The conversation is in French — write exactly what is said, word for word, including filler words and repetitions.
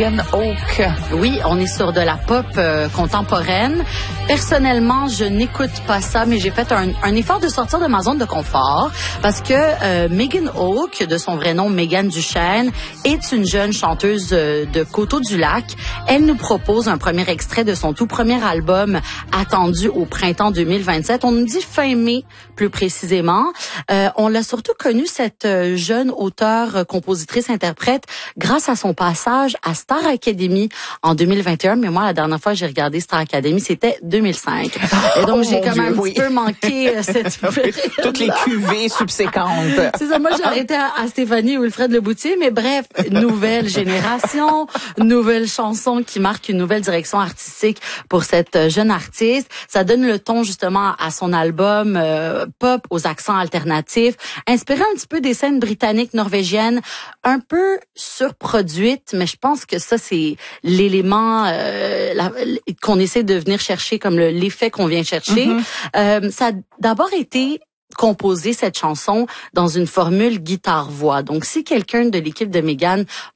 Megan Hawke. Oui, on est sur de la pop euh, contemporaine. Personnellement, je n'écoute pas ça, mais j'ai fait un, un effort de sortir de ma zone de confort parce que euh, Megan Hawke, de son vrai nom Megan Duchesne, est une jeune chanteuse euh, de Coteau-du-Lac. Elle nous propose un premier extrait de son tout premier album attendu au printemps deux mille vingt-sept. On nous dit fin mai, plus précisément. Euh, on l'a surtout connue, cette euh, jeune auteure, euh, compositrice, interprète, grâce à son passage à Star Academy en deux mille vingt et un. Mais moi, la dernière fois que j'ai regardé Star Academy, c'était deux mille cinq. Et donc, oh j'ai quand même un oui. petit peu manqué euh, cette toutes les cuvées subséquentes. C'est ça, moi, j'ai arrêté à, à Stéphanie Wilfred Leboutier. Mais bref, nouvelle génération, nouvelle chanson qui marque une nouvelle direction artistique pour cette jeune artiste. Ça donne le ton, justement, à son album euh, pop aux accents alternatifs, inspiré un petit peu des scènes britanniques, norvégiennes, un peu surproduites, mais je pense que ça, c'est l'élément euh, la, qu'on essaie de venir chercher, comme le, l'effet qu'on vient chercher. Mm-hmm. Euh, ça a d'abord été composé, cette chanson, dans une formule guitare-voix. Donc, si quelqu'un de l'équipe de Megan